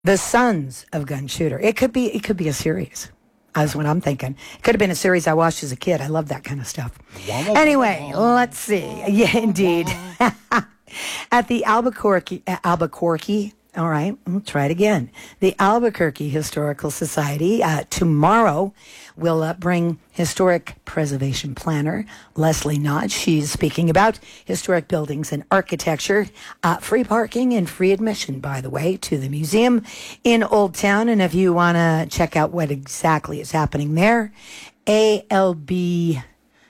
The Sons of Gun Shooter. It could be a series. That's what I'm thinking. It could have been a series I watched as a kid. I love that kind of stuff. Anyway, let's see. Yeah, indeed. At the Albuquerque. All right, we'll try it again. The Albuquerque Historical Society tomorrow will bring historic preservation planner Leslie Knott. She's speaking about historic buildings and architecture. Free parking and free admission, by the way, to the museum in Old Town. And if you want to check out what exactly is happening there, Albuquerque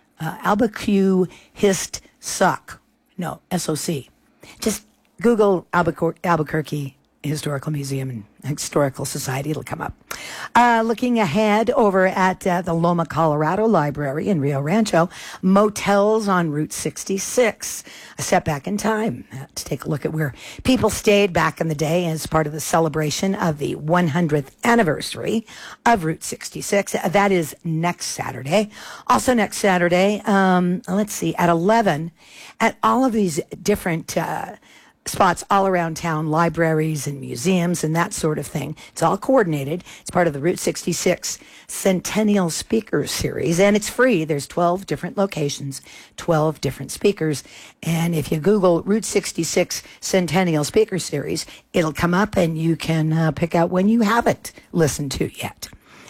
Hist Soc. No, SOC. Just Google Albuquerque Historical Museum and Historical Society. It'll come up. Looking ahead over at the Loma Colorado Library in Rio Rancho, motels on Route 66. A step back in time to take a look at where people stayed back in the day as part of the celebration of the 100th anniversary of Route 66. That is next Saturday. Also next Saturday, let's see, at 11, at all of these different spots all around town, libraries and museums and that sort of thing. It's all coordinated. It's part of the Route 66 Centennial Speakers Series, and it's free. There's 12 different locations, 12 different speakers. And if you Google Route 66 Centennial Speaker Series, it'll come up and you can pick out when you haven't listened to yet.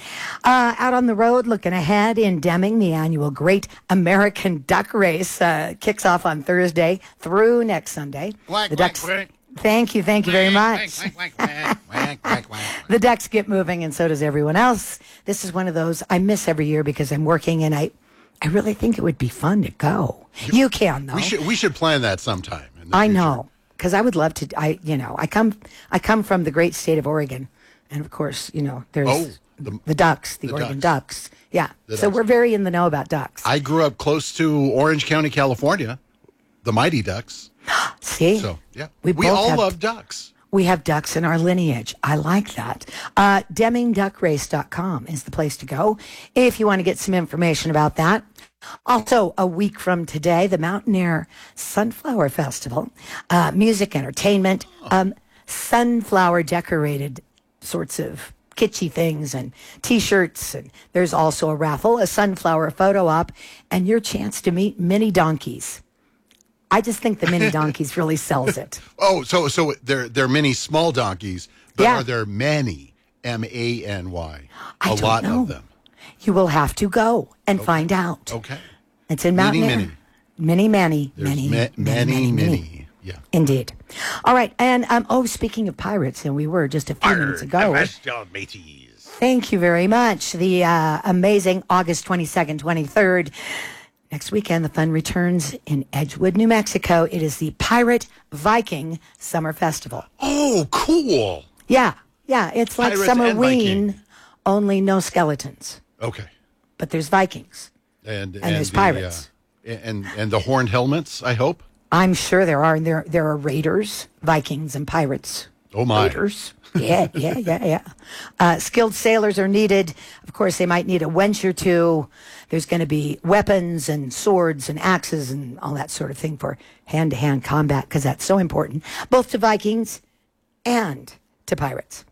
Out on the road, looking ahead in Deming, the annual Great American Duck Race kicks off on Thursday through next Sunday. Quack, the Ducks. quack, quack. Thank you very much. Quack, quack, quack, quack, quack. The Ducks get moving, and so does everyone else. This is one of those I miss every year because I'm working, and I really think it would be fun to go. You can, though. We should plan that sometime. I know, because I would love to. I come from the great state of Oregon, and of course, there's. The Ducks, the Oregon Ducks. Yeah. So we're very in the know about ducks. I grew up close to Orange County, California, the Mighty Ducks. See? So, yeah. We all love ducks. We have ducks in our lineage. I like that. DemingDuckRace.com is the place to go if you want to get some information about that. Also, a week from today, the Mountain Air Sunflower Festival, music, entertainment, sunflower decorated sorts of kitschy things and T-shirts, and there's also a raffle, a sunflower photo op, and your chance to meet mini donkeys. I just think the mini donkeys really sells it. Oh, so they're many small donkeys, but Yeah. are there many, M-A-N-Y? I A don't lot know. of them. You will have to go and find out. Okay. It's in Mountain Air. Many. There's many. Yeah. Indeed. All right, and speaking of pirates, and we were just a few minutes ago. mateys. Thank you very much. The amazing August 22nd, 23rd. Next weekend, the fun returns in Edgewood, New Mexico. It is the Pirate Viking Summer Festival. Oh, cool. Yeah. It's like Pirates Summer and Ween, Viking. only no skeletons. Okay. But there's Vikings. And there's pirates. And the horned helmets, I hope. I'm sure there are. There are raiders, Vikings, and pirates. Oh, my. Raiders. Yeah. Skilled sailors are needed. Of course, they might need a wench or two. There's going to be weapons and swords and axes and all that sort of thing for hand-to-hand combat, because that's so important, both to Vikings and to pirates.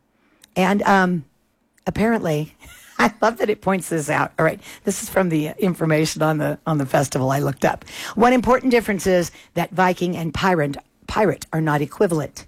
And apparently, I love that it points this out. All right, this is from the information on the festival I looked up. One important difference is that Viking and pirate are not equivalent.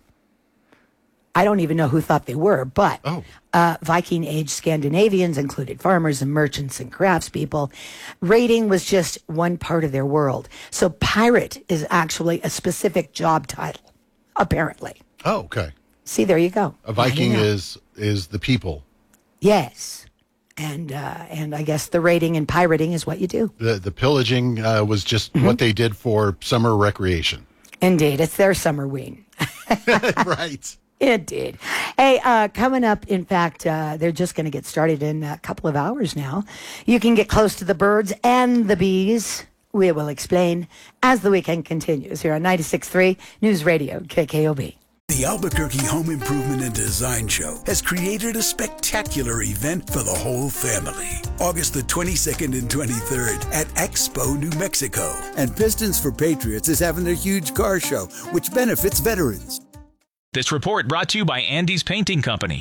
I don't even know who thought they were, but Viking-age Scandinavians included farmers and merchants and craftspeople. Raiding was just one part of their world. So pirate is actually a specific job title, apparently. Oh, okay. See, there you go. A Viking is the people. Yes. And I guess the raiding and pirating is what you do. The pillaging was just what they did for summer recreation. Indeed. It's their summer ween. Right. Indeed. Hey, coming up, in fact, they're just going to get started in a couple of hours now. You can get close to the birds and the bees. We will explain as the weekend continues here on 96.3 News Radio, KKOB. The Albuquerque Home Improvement and Design Show has created a spectacular event for the whole family. August the 22nd and 23rd at Expo, New Mexico. And Pistons for Patriots is having their huge car show, which benefits veterans. This report brought to you by Andy's Painting Company.